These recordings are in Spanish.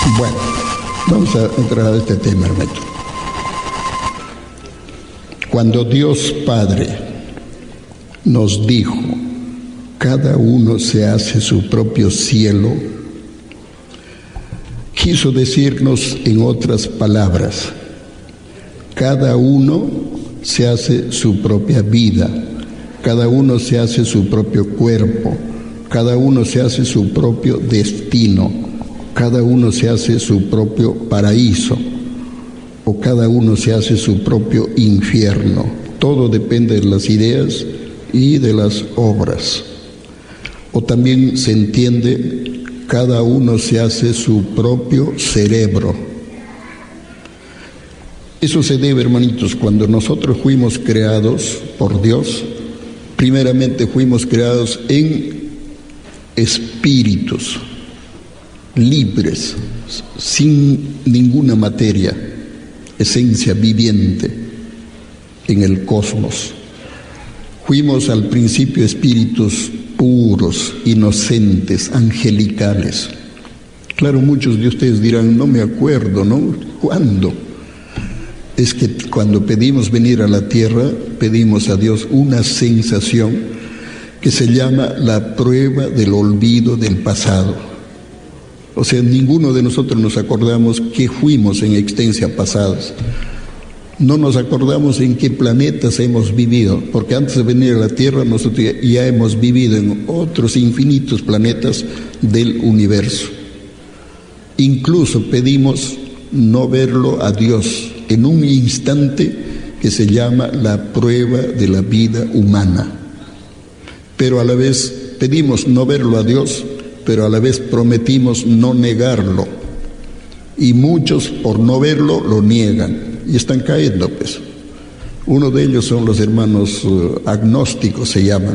Bueno, vamos a entrar a este tema, hermano. Cuando Dios Padre nos dijo, cada uno se hace su propio cielo, quiso decirnos en otras palabras, cada uno se hace su propia vida, cada uno se hace su propio cuerpo, cada uno se hace su propio destino, cada uno se hace su propio paraíso, o cada uno se hace su propio infierno. Todo depende de las ideas y de las obras. O también se entiende, cada uno se hace su propio cerebro. Eso se debe, hermanitos, cuando nosotros fuimos creados por Dios, primeramente fuimos creados en espíritus libres, sin ninguna materia, esencia viviente en el cosmos. Fuimos al principio espíritus puros, inocentes, angelicales. Claro, muchos de ustedes dirán, no me acuerdo, ¿no? ¿Cuándo? Es que cuando pedimos venir a la tierra, pedimos a Dios una sensación que se llama la prueba del olvido del pasado. O sea, ninguno de nosotros nos acordamos qué fuimos en existencias pasadas. No nos acordamos en qué planetas hemos vivido, porque antes de venir a la Tierra nosotros ya hemos vivido en otros infinitos planetas del universo. Incluso pedimos no verlo a Dios en un instante que se llama la prueba de la vida humana. Pero a la vez pedimos no verlo a Dios, pero a la vez prometimos no negarlo. Y muchos por no verlo lo niegan y están cayendo, pues. Uno de ellos son los hermanos agnósticos, se llaman,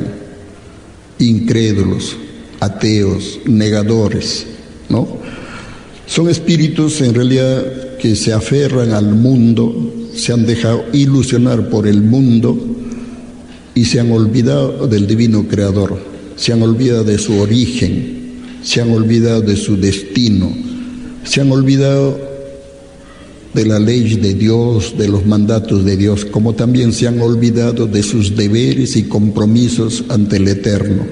incrédulos, ateos, negadores, ¿no? Son espíritus en realidad que se aferran al mundo, se han dejado ilusionar por el mundo y se han olvidado del divino creador, se han olvidado de su origen, se han olvidado de su destino, se han olvidado de la ley de Dios, de los mandatos de Dios, como también se han olvidado de sus deberes y compromisos ante el Eterno.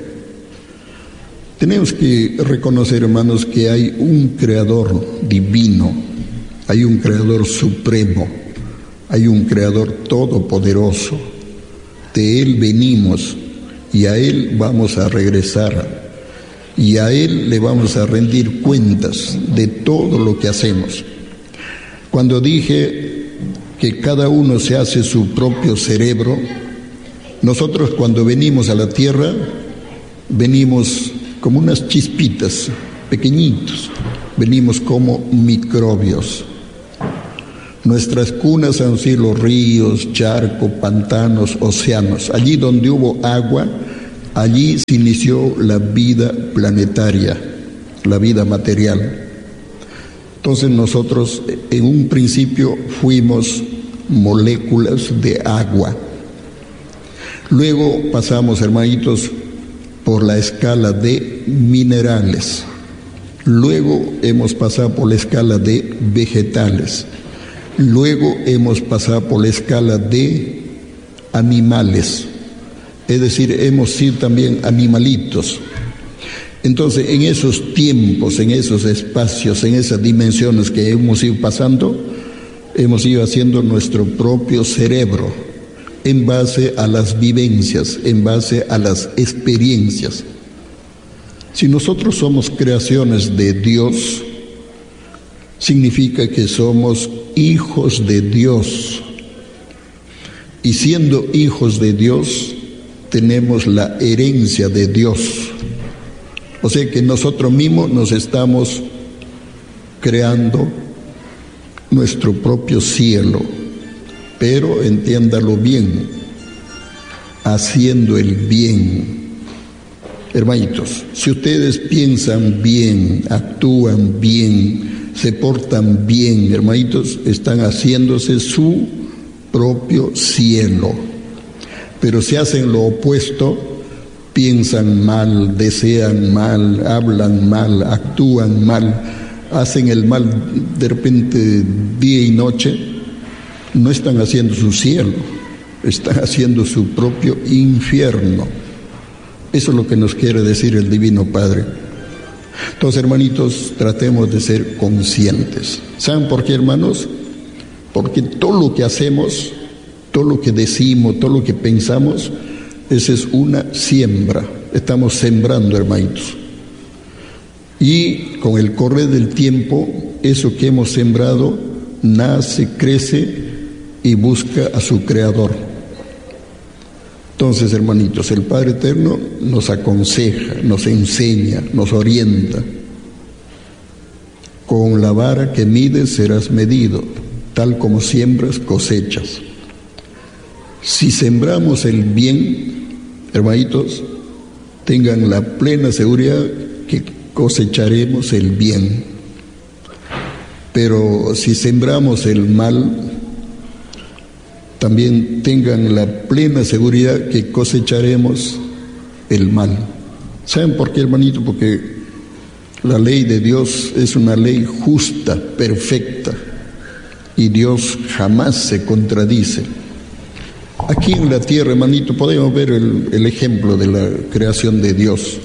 Tenemos que reconocer, hermanos, que hay un Creador divino, hay un Creador supremo, hay un Creador todopoderoso. De Él venimos y a Él vamos a regresar. Y a Él le vamos a rendir cuentas de todo lo que hacemos. Cuando dije que cada uno se hace su propio cerebro, nosotros cuando venimos a la tierra, venimos como unas chispitas, pequeñitos, venimos como microbios. Nuestras cunas han sido los ríos, charcos, pantanos, océanos. Allí donde hubo agua, allí se inició la vida planetaria, la vida material. Entonces nosotros en un principio fuimos moléculas de agua. Luego pasamos, hermanitos, por la escala de minerales. Luego hemos pasado por la escala de vegetales. Luego hemos pasado por la escala de animales. Es decir, hemos sido también animalitos. Entonces, en esos tiempos, en esos espacios, en esas dimensiones que hemos ido pasando, hemos ido haciendo nuestro propio cerebro en base a las vivencias, en base a las experiencias. Si nosotros somos creaciones de Dios, significa que somos hijos de Dios. Y siendo hijos de Dios, tenemos la herencia de Dios. O sea que nosotros mismos nos estamos creando nuestro propio cielo, pero entiéndalo bien, haciendo el bien. Hermanitos, si ustedes piensan bien, actúan bien, se portan bien, hermanitos, están haciéndose su propio cielo. Pero si hacen lo opuesto, piensan mal, desean mal, hablan mal, actúan mal, hacen el mal de repente día y noche, no están haciendo su cielo, están haciendo su propio infierno. Eso es lo que nos quiere decir el Divino Padre. Entonces, hermanitos, tratemos de ser conscientes. ¿Saben por qué, hermanos? Porque todo lo que hacemos, todo lo que decimos, todo lo que pensamos, esa es una siembra. Estamos sembrando, hermanitos. Y con el correr del tiempo, eso que hemos sembrado nace, crece y busca a su Creador. Entonces, hermanitos, el Padre Eterno nos aconseja, nos enseña, nos orienta. Con la vara que mides serás medido, tal como siembras cosechas. Si sembramos el bien, hermanitos, tengan la plena seguridad que cosecharemos el bien. Pero si sembramos el mal, también tengan la plena seguridad que cosecharemos el mal. ¿Saben por qué, hermanito? Porque la ley de Dios es una ley justa, perfecta, y Dios jamás se contradice. Aquí en la tierra, hermanito, podemos ver el ejemplo de la creación de Dios.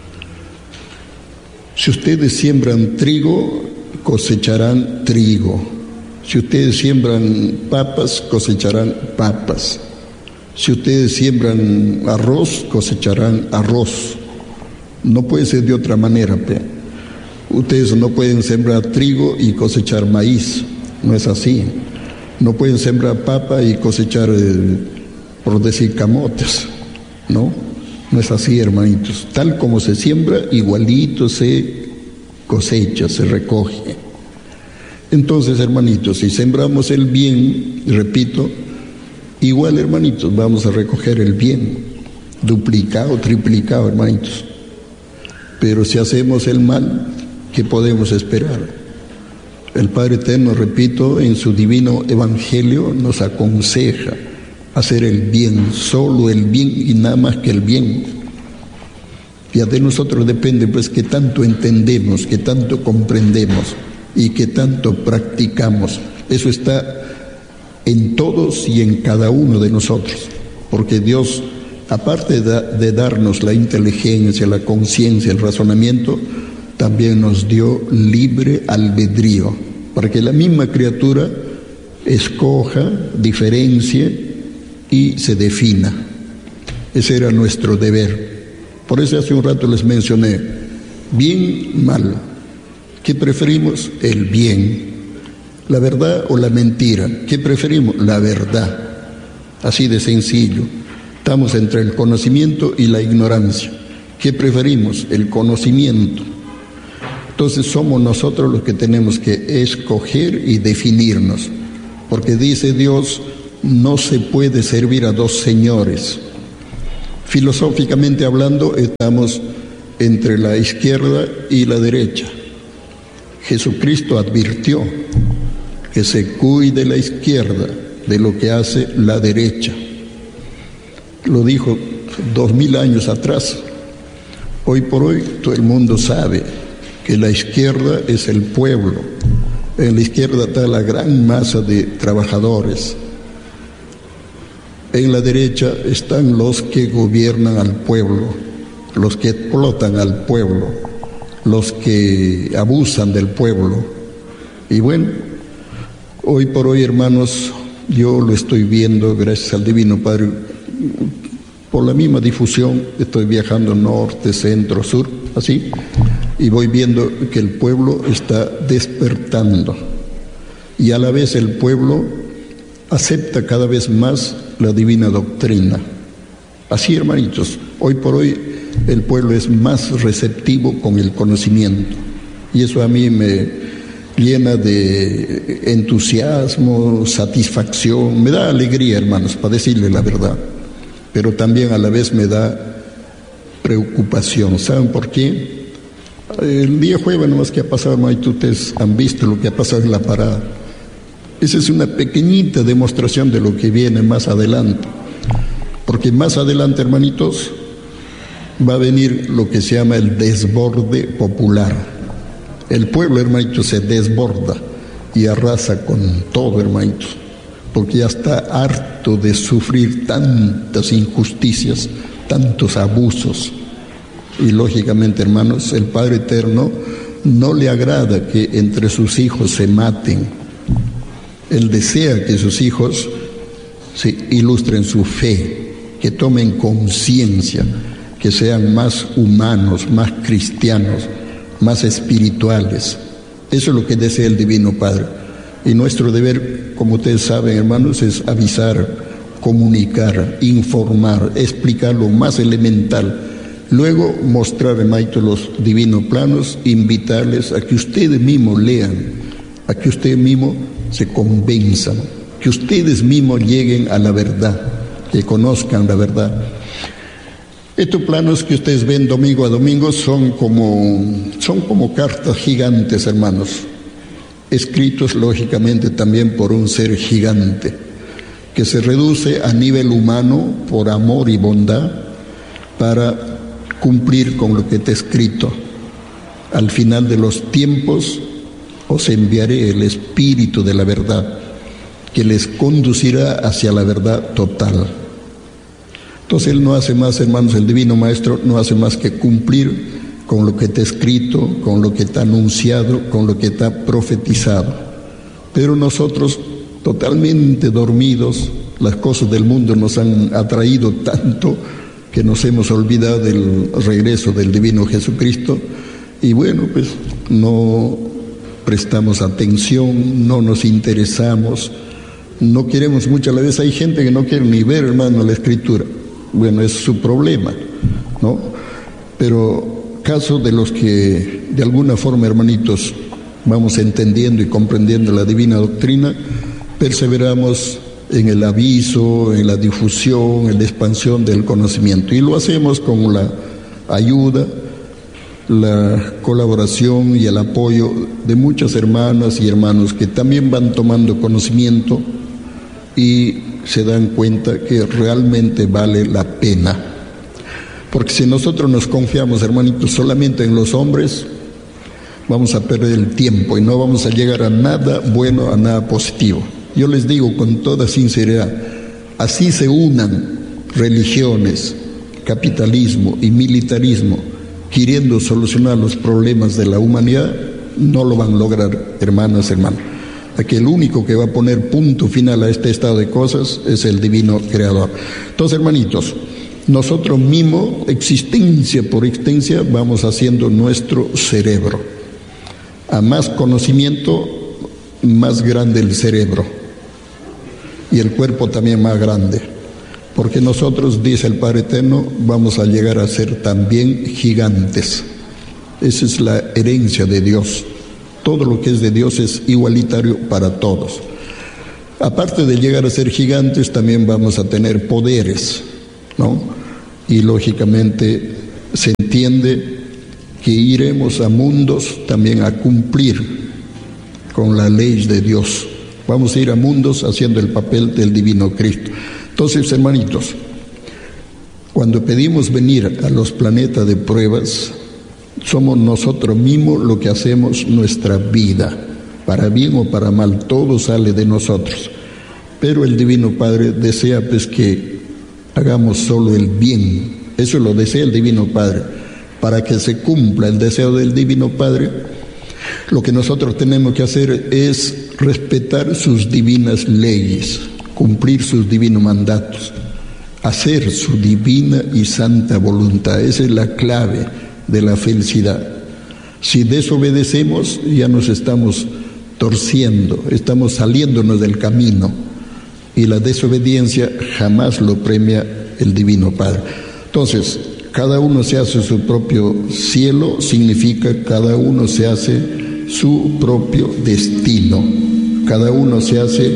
Si ustedes siembran trigo, cosecharán trigo. Si ustedes siembran papas, cosecharán papas. Si ustedes siembran arroz, cosecharán arroz. No puede ser de otra manera. Ustedes no pueden sembrar trigo y cosechar maíz. No es así. No pueden sembrar papa y cosechar, por decir, camotes. No es así, hermanitos. Tal como se siembra, igualito se cosecha, se recoge. Entonces, hermanitos, si sembramos el bien, repito, igual, hermanitos, vamos a recoger el bien, duplicado, triplicado, hermanitos. Pero si hacemos el mal, ¿qué podemos esperar? El Padre Eterno, repito, en su divino evangelio nos aconseja hacer el bien, solo el bien y nada más que el bien. Ya de nosotros depende, pues, que tanto entendemos, que tanto comprendemos y que tanto practicamos. Eso está en todos y en cada uno de nosotros, porque Dios, aparte de darnos la inteligencia, la conciencia, el razonamiento, también nos dio libre albedrío, para que la misma criatura escoja, diferencie y se defina. Ese era nuestro deber. Por eso hace un rato les mencioné, bien, mal. ¿Qué preferimos? El bien. ¿La verdad o la mentira? ¿Qué preferimos? La verdad. Así de sencillo. Estamos entre el conocimiento y la ignorancia. ¿Qué preferimos? El conocimiento. Entonces somos nosotros los que tenemos que escoger y definirnos. Porque dice Dios, no se puede servir a dos señores. Filosóficamente hablando, estamos entre la izquierda y la derecha. Jesucristo advirtió que se cuide la izquierda de lo que hace la derecha. Lo dijo 2000 años atrás. Hoy por hoy todo el mundo sabe que la izquierda es el pueblo. En la izquierda está la gran masa de trabajadores. En la derecha están los que gobiernan al pueblo, los que explotan al pueblo, los que abusan del pueblo. Y bueno, hoy por hoy, hermanos, yo lo estoy viendo, gracias al Divino Padre, por la misma difusión, estoy viajando norte, centro, sur, así, y voy viendo que el pueblo está despertando. Y a la vez el pueblo acepta cada vez más la divina doctrina. Así, hermanitos, hoy por hoy el pueblo es más receptivo con el conocimiento. Y eso a mí me llena de entusiasmo, satisfacción, me da alegría, hermanos, para decirle la verdad. Pero también a la vez me da preocupación. ¿Saben por qué? El día jueves nomás que ha pasado, hermanitos, ustedes han visto lo que ha pasado en la parada. Esa es una pequeñita demostración de lo que viene más adelante. Porque más adelante, hermanitos, va a venir lo que se llama el desborde popular. El pueblo, hermanitos, se desborda y arrasa con todo, hermanitos, porque ya está harto de sufrir tantas injusticias, tantos abusos. Y lógicamente, hermanos, el Padre Eterno no le agrada que entre sus hijos se maten. Él desea que sus hijos se ilustren su fe, que tomen conciencia, que sean más humanos, más cristianos, más espirituales. Eso es lo que desea el Divino Padre. Y nuestro deber, como ustedes saben, hermanos, es avisar, comunicar, informar, explicar lo más elemental. Luego mostrar, hermanitos, los divinos planos, invitarles a que ustedes mismos lean, a que ustedes mismos se convenzan, que ustedes mismos lleguen a la verdad, que conozcan la verdad. Estos planos que ustedes ven domingo a domingo son como cartas gigantes, hermanos, escritos lógicamente también por un ser gigante, que se reduce a nivel humano por amor y bondad para cumplir con lo que está escrito. Al final de los tiempos os enviaré el Espíritu de la verdad, que les conducirá hacia la verdad total. Entonces Él no hace más, hermanos, el Divino Maestro no hace más que cumplir con lo que está escrito, con lo que está anunciado, con lo que está profetizado. Pero nosotros, totalmente dormidos, las cosas del mundo nos han atraído tanto que nos hemos olvidado del regreso del Divino Jesucristo y bueno, pues no prestamos atención, no nos interesamos, no queremos muchas veces. Hay gente que no quiere ni ver, hermano, la Escritura. Bueno, es su problema, ¿no? Pero caso de los que de alguna forma, hermanitos, vamos entendiendo y comprendiendo la divina doctrina, perseveramos en el aviso, en la difusión, en la expansión del conocimiento. Y lo hacemos con la ayuda, la colaboración y el apoyo de muchas hermanas y hermanos que también van tomando conocimiento y se dan cuenta que realmente vale la pena. Porque si nosotros nos confiamos, hermanitos, solamente en los hombres, vamos a perder el tiempo y no vamos a llegar a nada bueno, a nada positivo. Yo les digo con toda sinceridad, así se unan religiones, capitalismo y militarismo, queriendo solucionar los problemas de la humanidad, no lo van a lograr, hermanas, hermanos. Aquí el único que va a poner punto final a este estado de cosas es el Divino Creador. Entonces, hermanitos, nosotros mismos, existencia por existencia, vamos haciendo nuestro cerebro. A más conocimiento, más grande el cerebro. Y el cuerpo también más grande. Porque nosotros, dice el Padre Eterno, vamos a llegar a ser también gigantes. Esa es la herencia de Dios. Todo lo que es de Dios es igualitario para todos. Aparte de llegar a ser gigantes, también vamos a tener poderes, ¿no? Y lógicamente se entiende que iremos a mundos también a cumplir con la ley de Dios. Vamos a ir a mundos haciendo el papel del Divino Cristo. Entonces, hermanitos, cuando pedimos venir a los planetas de pruebas, somos nosotros mismos lo que hacemos nuestra vida, para bien o para mal, todo sale de nosotros. Pero el Divino Padre desea pues que hagamos solo el bien, eso lo desea el Divino Padre. Para que se cumpla el deseo del Divino Padre, lo que nosotros tenemos que hacer es respetar sus divinas leyes, cumplir sus divinos mandatos, hacer su divina y santa voluntad. Esa es la clave de la felicidad. Si desobedecemos, ya nos estamos torciendo, estamos saliéndonos del camino, y la desobediencia jamás lo premia el Divino Padre. Entonces, cada uno se hace su propio cielo, significa cada uno se hace su propio destino, cada uno se hace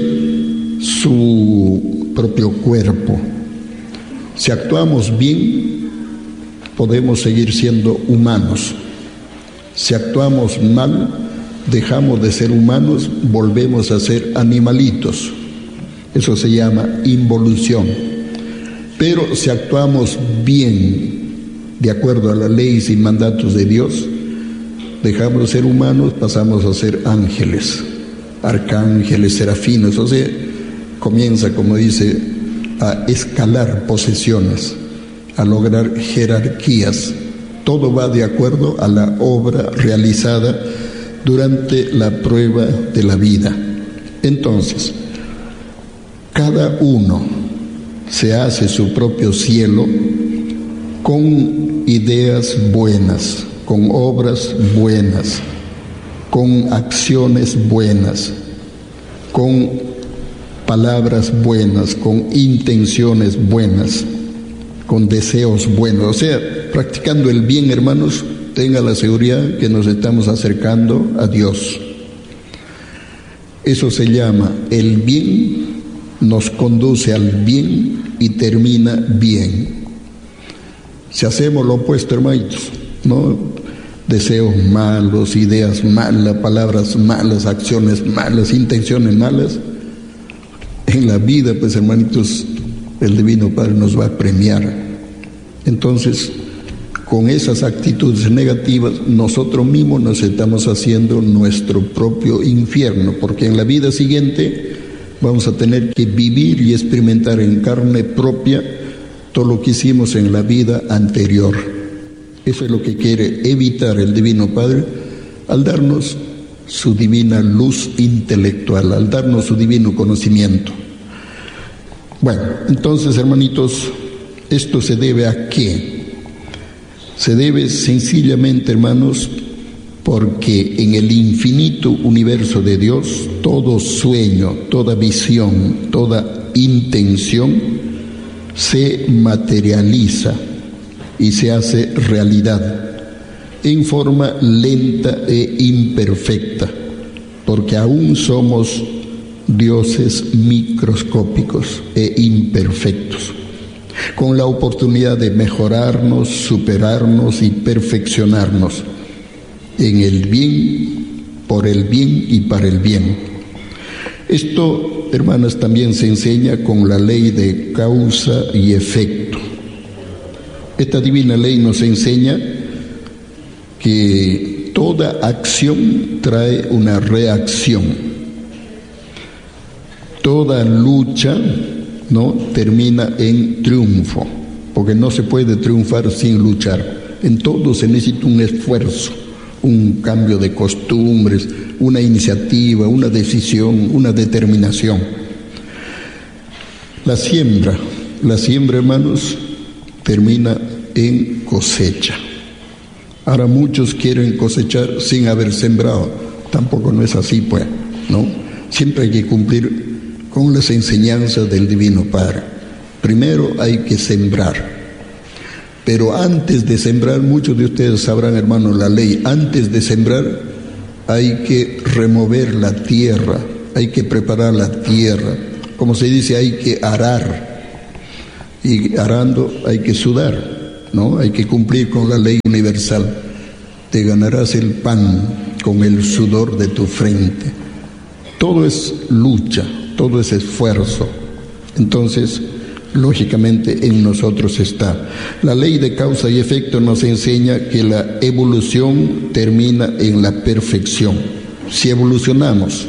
su propio cuerpo. Si actuamos bien, podemos seguir siendo humanos. Si actuamos mal, dejamos de ser humanos, volvemos a ser animalitos. Eso se llama involución. Pero si actuamos bien, de acuerdo a las leyes y mandatos de Dios, dejamos de ser humanos, pasamos a ser ángeles, arcángeles, serafines, o sea, comienza, como dice, a escalar posesiones, a lograr jerarquías. Todo va de acuerdo a la obra realizada durante la prueba de la vida. Entonces, cada uno se hace su propio cielo con ideas buenas, con obras buenas, con acciones buenas, con palabras buenas, con intenciones buenas, con deseos buenos. O sea, practicando el bien, hermanos, tenga la seguridad que nos estamos acercando a Dios. Eso se llama el bien, nos conduce al bien y termina bien. Si hacemos lo opuesto, hermanitos, ¿no? Deseos malos, ideas malas, palabras malas, acciones malas, intenciones malas, en la vida, pues, hermanitos, el Divino Padre nos va a premiar. Entonces, con esas actitudes negativas, nosotros mismos nos estamos haciendo nuestro propio infierno, porque en la vida siguiente vamos a tener que vivir y experimentar en carne propia todo lo que hicimos en la vida anterior. Eso es lo que quiere evitar el Divino Padre al darnos su divina luz intelectual, al darnos su divino conocimiento. Bueno, entonces, hermanitos, ¿esto se debe a qué? Se debe sencillamente, hermanos, porque en el infinito universo de Dios, todo sueño, toda visión, toda intención se materializa y se hace realidad en forma lenta e imperfecta, porque aún somos dioses microscópicos e imperfectos, con la oportunidad de mejorarnos, superarnos y perfeccionarnos en el bien, por el bien y para el bien. Esto, hermanas, también se enseña con la ley de causa y efecto. Esta divina ley nos enseña que toda acción trae una reacción. Toda lucha, ¿no?, termina en triunfo, porque no se puede triunfar sin luchar. En todo se necesita un esfuerzo, un cambio de costumbres, una iniciativa, una decisión, una determinación. La siembra, hermanos, termina en cosecha. Ahora muchos quieren cosechar sin haber sembrado. Tampoco no es así, pues, ¿no? Siempre hay que cumplir con las enseñanzas del Divino Padre. Primero hay que sembrar. Pero antes de sembrar, muchos de ustedes sabrán, hermanos, la ley. Antes de sembrar hay que remover la tierra, hay que preparar la tierra. Como se dice, hay que arar. Y arando hay que sudar, ¿no? Hay que cumplir con la ley universal. Te ganarás el pan con el sudor de tu frente. Todo es lucha, todo es esfuerzo. Entonces, lógicamente en nosotros está. La ley de causa y efecto nos enseña que la evolución termina en la perfección. Si evolucionamos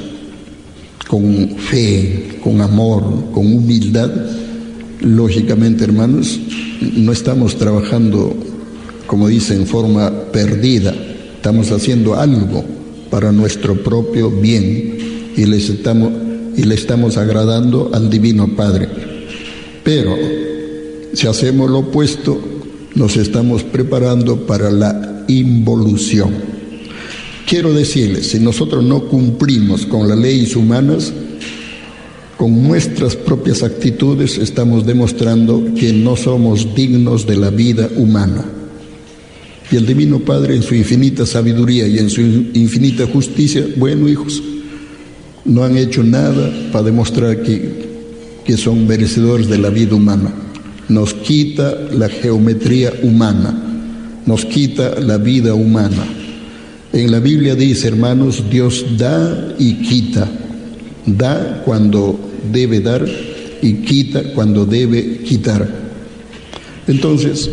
con fe, con amor, con humildad, lógicamente, hermanos, no estamos trabajando, como dice, en forma perdida. Estamos haciendo algo para nuestro propio bien y le estamos agradando al Divino Padre. Pero si hacemos lo opuesto, nos estamos preparando para la involución. Quiero decirles, si nosotros no cumplimos con las leyes humanas, con nuestras propias actitudes estamos demostrando que no somos dignos de la vida humana. Y el Divino Padre, en su infinita sabiduría y en su infinita justicia, bueno, hijos, no han hecho nada para demostrar que son merecedores de la vida humana. Nos quita la geometría humana, nos quita la vida humana. En la Biblia dice, hermanos, Dios da y quita. Da cuando debe dar y quita cuando debe quitar. Entonces,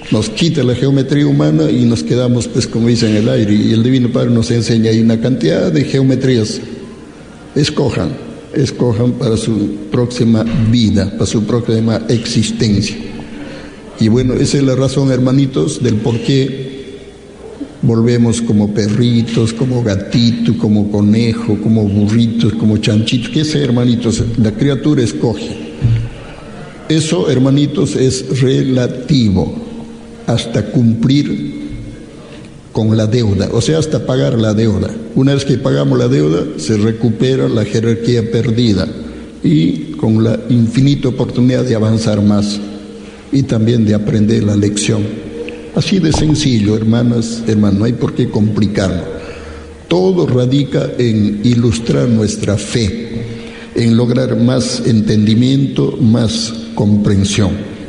nos quita la geometría humana y nos quedamos, pues, como dicen, en el aire. Y el Divino Padre nos enseña ahí una cantidad de geometrías. Escojan para su próxima vida, para su próxima existencia. Y bueno, esa es la razón, hermanitos, del por qué volvemos como perritos, como gatitos, como conejos, como burritos, como chanchitos. ¿Qué es, hermanitos? La criatura escoge. Eso, hermanitos, es relativo hasta cumplir con la deuda, o sea, hasta pagar la deuda. Una vez que pagamos la deuda, se recupera la jerarquía perdida y con la infinita oportunidad de avanzar más y también de aprender la lección. Así de sencillo, hermanas, hermanos, no hay por qué complicarlo. Todo radica en ilustrar nuestra fe, en lograr más entendimiento, más comprensión.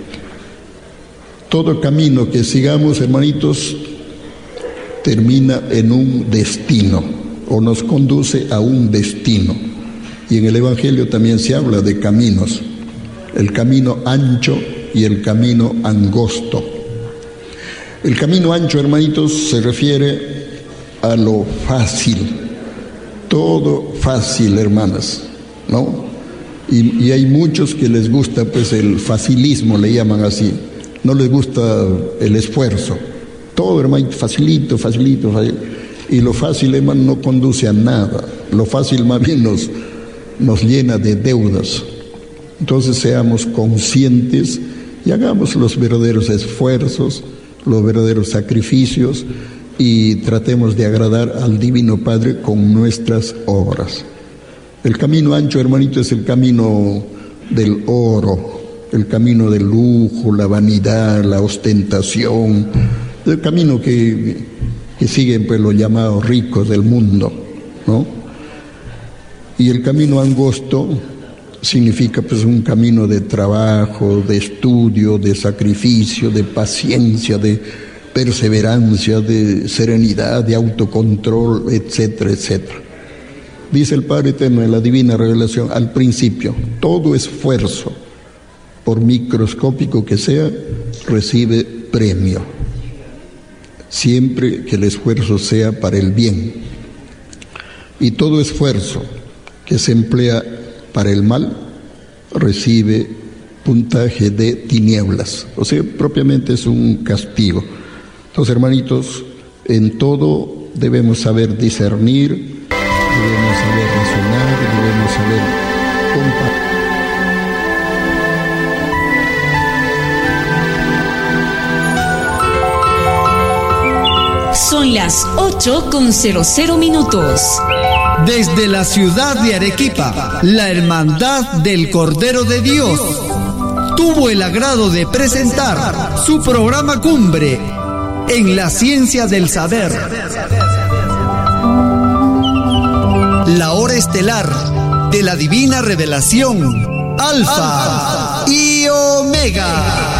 Todo camino que sigamos, hermanitos, termina en un destino o nos conduce a un destino. Y en el Evangelio también se habla de caminos, el camino ancho y el camino angosto. El camino ancho, hermanitos, se refiere a lo fácil, todo fácil, hermanas, ¿no? Y hay muchos que les gusta, pues, el facilismo, le llaman así, no les gusta el esfuerzo. Todo, hermano, facilito. Y lo fácil, hermano, no conduce a nada. Lo fácil más bien nos llena de deudas. Entonces seamos conscientes y hagamos los verdaderos esfuerzos, los verdaderos sacrificios y tratemos de agradar al Divino Padre con nuestras obras. El camino ancho, hermanito, es el camino del oro, el camino del lujo, la vanidad, la ostentación, el camino que siguen, pues, los llamados ricos del mundo, ¿no? Y el camino angosto significa, pues, un camino de trabajo, de estudio, de sacrificio, de paciencia, de perseverancia, de serenidad, de autocontrol, etcétera, etcétera. Dice el Padre Eterno en la Divina Revelación, al principio, todo esfuerzo, por microscópico que sea, recibe premio. Siempre que el esfuerzo sea para el bien. Y todo esfuerzo que se emplea para el mal recibe puntaje de tinieblas. O sea, propiamente es un castigo. Entonces, hermanitos, en todo debemos saber discernir, debemos saber razonar, debemos saber compartir. Son las 8:00 Desde la ciudad de Arequipa, la Hermandad del Cordero de Dios tuvo el agrado de presentar su programa Cumbre en la Ciencia del Saber. La hora estelar de la Divina Revelación, Alfa y Omega.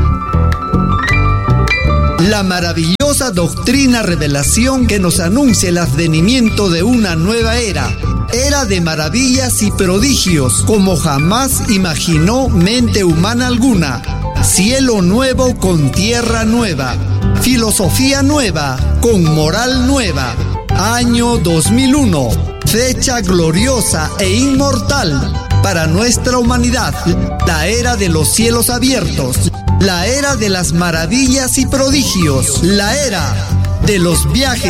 La maravillosa doctrina revelación que nos anuncia el advenimiento de una nueva era de maravillas y prodigios como jamás imaginó mente humana alguna. Cielo nuevo con tierra nueva, filosofía nueva con moral nueva. Año 2001, fecha gloriosa e inmortal para nuestra humanidad, la era de los cielos abiertos, la era de las maravillas y prodigios, la era de los viajes